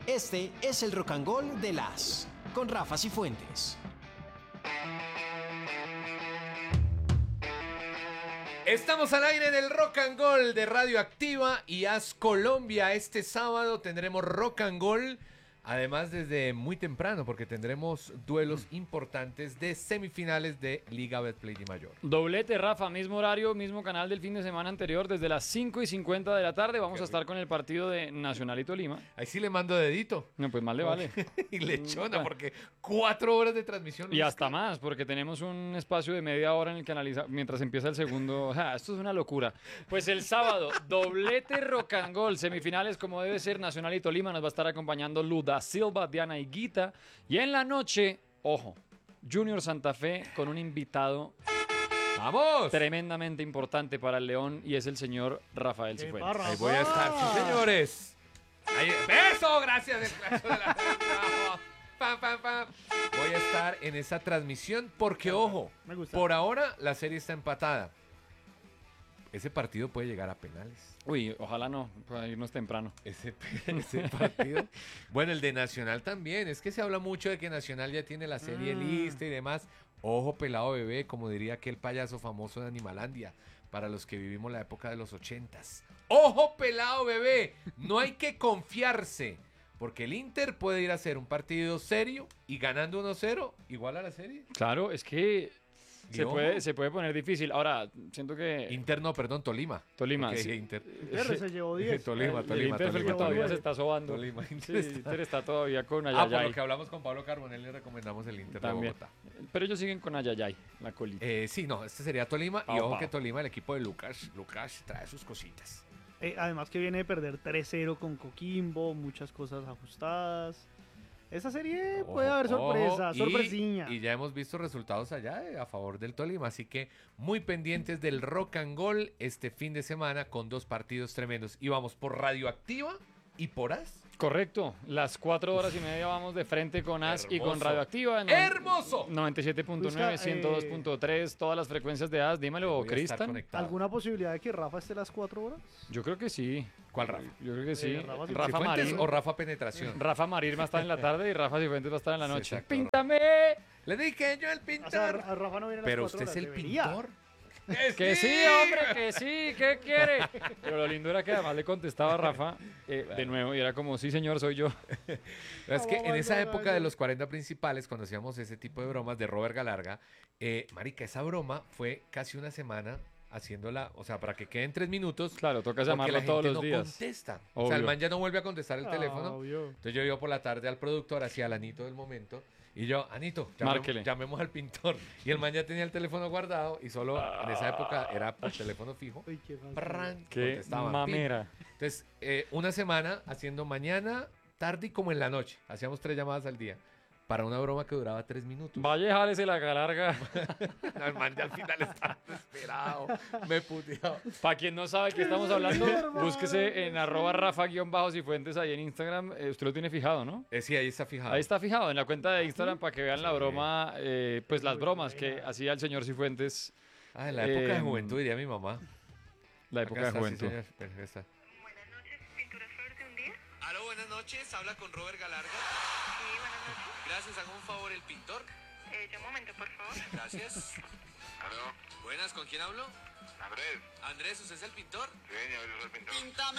Este es el Rock and Roll de las con Rafa Cifuentes. Estamos al aire del Rock and Roll de Radio Activa y As Colombia. Este sábado tendremos Rock and Roll, además desde muy temprano, porque tendremos duelos importantes de semifinales de Liga Betplay de Mayor. Doblete, Rafa, mismo horario, mismo canal del fin de semana anterior, desde las 5:50 de la tarde. Vamos a estar con el partido de Nacional y Tolima. Ahí sí le mando dedito. No, pues más le vale. Y lechona, porque 4 horas de transmisión. Y hasta más, porque tenemos un espacio de media hora en el que analiza mientras empieza el segundo. Esto es una locura. Pues el sábado, doblete Rock and Roll, semifinales como debe ser, Nacional y Tolima. Nos va a estar acompañando Luda Silva, Diana Higuita. Y en la noche, ojo, Junior Santa Fe con un invitado ¡vamos! tremendamente importante para el León y es el señor Rafael Cifuentes. Ahí voy a estar, sí, señores. Ahí, ¡eso! Gracias. Pam, pam, pam. Voy a estar en esa transmisión porque, ojo, por ahora la serie está empatada. Ese partido puede llegar a penales. Uy, ojalá no, para irnos temprano. Ese partido. Bueno, el de Nacional también. Es que se habla mucho de que Nacional ya tiene la serie lista y demás. Ojo, pelado bebé, como diría aquel payaso famoso de Animalandia, para los que vivimos la época de los 80s. ¡Ojo, pelado bebé! No hay que confiarse, porque el Inter puede ir a hacer un partido serio y ganando 1-0, igual a la serie. Claro, es que se puede poner difícil. Ahora, siento que... Inter no, perdón, Tolima. Tolima, Okay, sí. Inter. Inter se llevó 10. Tolima. El Inter fue el que todavía se está sobando. Tolima. Sí, Inter está todavía con por Ayayay. lo que hablamos con Pablo Carbonell, le recomendamos el Inter También. de Bogotá. Pero ellos siguen con Ayayay, la colita. Sí, no, este sería Tolima. Y Pau, ojo pau. que Tolima, el equipo de Lucas trae sus cositas. Además que viene de perder 3-0 con Coquimbo, muchas cosas ajustadas. Esa serie puede haber sorpresa, sorpresiña. Y ya hemos visto resultados allá a favor del Tolima, así que muy pendientes del Rock and Roll este fin de semana con 2 partidos tremendos. Y vamos por Radioactiva y por AS. Correcto, las 4 horas y media vamos de frente con AS y con Hermoso. Radioactiva. ¡Hermoso! 97.9, Busca, 102.3, todas las frecuencias de AS. Dímelo, Voy a estar Cristian. conectado. ¿Alguna posibilidad de que Rafa esté las 4 horas? Yo creo que sí. ¿Cuál Rafa? Yo creo que sí. Rafa Rafa ¿Cifuentes Marín. o Rafa Penetración? Rafa Marín va a estar en la tarde y Rafa Cifuentes va a estar en la Sí, noche. exacto. ¡Píntame! Le dije yo el O sea, pintor. a Rafa no viene a las Pero 4 usted es horas, el debería. pintor. Que sí, hombre, que sí, ¿qué quiere? Pero lo lindo era que además le contestaba a Rafa de nuevo y era como, sí señor, soy yo. Es que en esa época de los 40 principales, cuando hacíamos ese tipo de bromas de Robert Galarga, marica, esa broma fue casi una semana haciéndola, o sea, para que queden 3 minutos. Claro, toca porque llamarlo la todos gente los no días. contesta. O sea, el Obvio. man ya no vuelve a contestar el teléfono. Obvio. Entonces yo iba por la tarde al productor, hacia el Anito del momento, y yo, Anito, Márquele. llamemos al pintor. Y el man ya tenía el teléfono guardado y solo en esa época era por teléfono fijo. Uy, qué fácil. Prran, Qué contestaban, pin. mamera. Entonces, una semana haciendo mañana, tarde y como en la noche. Hacíamos 3 llamadas al día para una broma que duraba 3 minutos. Vaya, jálese la larga. El man ya al final estaba desesperado. Me puteaba. Para quien no sabe qué estamos hablando, búsquese en @Rafa_Cifuentes ahí en Instagram. Usted lo tiene fijado, ¿no? Sí, ahí está fijado. Ahí está fijado en la cuenta de Instagram para que vean la broma, pues las bromas que hacía el señor Cifuentes. Ah, en la época de juventud, diría mi mamá. La época Acá de está, sí, juventud. señor. Perfecto, está. Buenas noches, Pinturas Flores de un día. Aló, buenas noches. Habla con Robert Galarga. Sí, buenas noches. Gracias, haga un favor, el pintor. Ya un momento, por favor. Gracias. ¿Aló? Buenas, ¿con quién hablo? Andrés. Andrés, ¿usted es el pintor? Sí, señor, yo soy el pintor. ¡Píntame!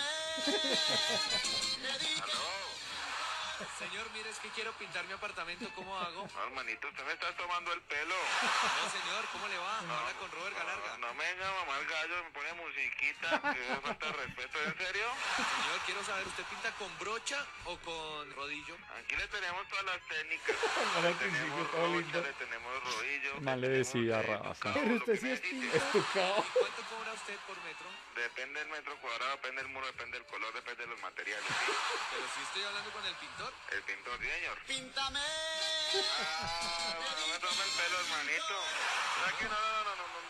¿Aló? Señor, mire, es que quiero pintar mi apartamento. ¿Cómo hago? No, hermanito, usted me está tomando el pelo. No, señor, ¿cómo le va? Habla con Robert Galarga. No me venga a mamar gallo, me pone musiquita, que es falta de respeto. ¿En serio? Señor, quiero saber, ¿usted pinta con brocha o con rodillo? Aquí le tenemos todas las técnicas. Al Le principio tenemos todo rocha, lindo. le tenemos rodillo. Mal le tenemos, decía, tocado, Rafa. Pero lo usted que sí es necesite. Estucado. ¿Y cuánto cobra usted por metro? Depende del metro cuadrado, depende del muro, depende del color, depende de los materiales. ¿Sí? Pero si estoy hablando con el pintor. El pintor, sí, señor. ¡Píntame! No me tome el pelo, hermanito. ¿Sabes qué? No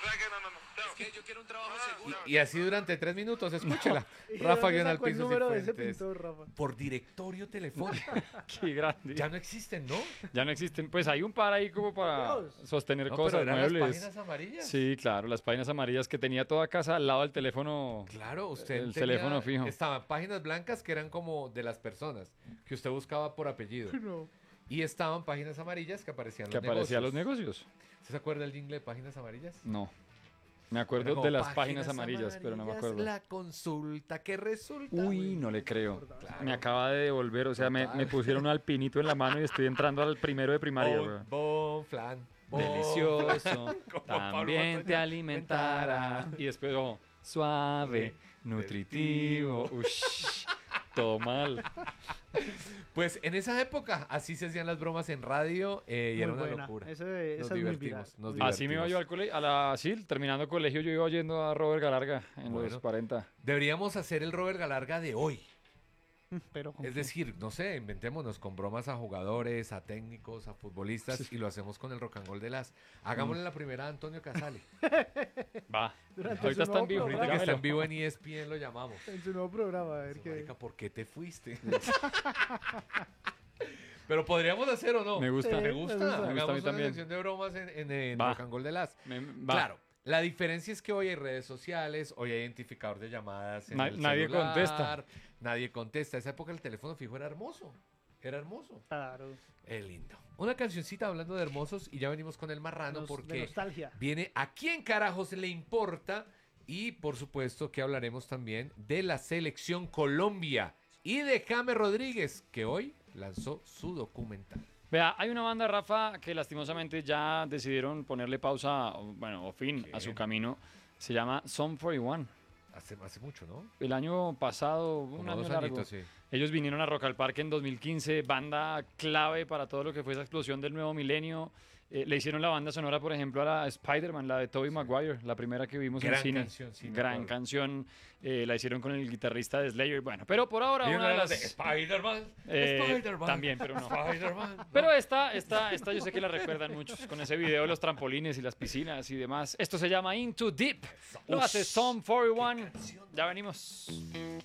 ¿sabes qué? No. Chao. Es que yo quiero un trabajo seguro. Y así durante 3 minutos, escúchela. ¿Y de Rafa dónde guión al sacó el piso número de ese Cifuentes. pintor, Rafa? Por directorio telefónico. Qué grande. Ya no existen, ¿no? Ya no existen. Pues hay un par ahí como para Dios. sostener No, cosas, pero eran muebles. las páginas amarillas. Sí, claro, las páginas amarillas que tenía toda casa al lado del teléfono. Claro, usted El tenía- teléfono fijo. Estaban páginas blancas que eran como de las personas, que usted buscaba por apellido. No. Y estaban páginas amarillas que aparecían Que los aparecían los negocios. negocios. ¿Usted se acuerda del jingle de páginas amarillas? No. Me Era acuerdo como de las páginas amarillas, pero no me acuerdo. La consulta que resulta. Uy, no le creo. Claro. Me acaba de devolver, o sea, me pusieron un alpinito en la mano y estoy entrando al primero de primaria. weón. Bon flan. bon Delicioso, Como Pablo también te Montoya. alimentará. Y después, oh, suave, nutritivo. Ush, todo mal. Pues en esa época así se hacían las bromas en radio y era Muy una buena. locura. Esa Nos es muy viral. divertimos, nos Muy viral. Así me iba yo al colegio, sí, terminando colegio yo iba yendo a Robert Galarga en Bueno. los 40. Deberíamos hacer el Robert Galarga de hoy. Pero ¿con Es qué? decir, no sé, inventémonos con bromas a jugadores, a técnicos, a futbolistas y lo hacemos con el rock and roll de las. Hagámosle la primera a Antonio Casale. Va. Durante Ahorita su está en nuevo vivo. Ahorita que programa. está en vivo en ESPN lo llamamos. En su nuevo programa, a ver qué. Marica, ¿por qué te fuiste? Pero podríamos hacer o no. Me gusta. Sí. Me gusta. Me gusta. Me gusta a Hagamos mí una también. sección de bromas en Va. rock and roll de las. Va. Claro. La diferencia es que hoy hay redes sociales, hoy hay identificador de llamadas en el Nadie celular, contesta. Nadie contesta. Esa época el teléfono fijo era hermoso. Era hermoso. Claro. Es lindo. Una cancioncita hablando de hermosos y ya venimos con el marrano De porque nostalgia. viene a quién carajos le importa y por supuesto que hablaremos también de la selección Colombia y de James Rodríguez que hoy lanzó su documental. Vea, hay una banda, Rafa, que lastimosamente ya decidieron ponerle pausa, o fin a su camino. Se llama Sum 41. Hace mucho, ¿no? El año pasado, un Como año 2 largo. añitos, sí. Ellos vinieron a Rock al Parque en 2015, banda clave para todo lo que fue esa explosión del nuevo milenio. Le hicieron la banda sonora, por ejemplo, a la Spider-Man, la de Tobey Maguire, la primera que vimos en Gran cine. canción, sí, me Gran acuerdo. canción. La hicieron con el guitarrista de Slayer. Bueno, pero por ahora Y una de las... Spider-Man, Spider-Man. También, pero no. Spider-Man. Pero esta yo sé que la recuerdan muchos con ese video de los trampolines y las piscinas y demás. Esto se llama Into Deep. Lo hace Sum 41. Ya venimos.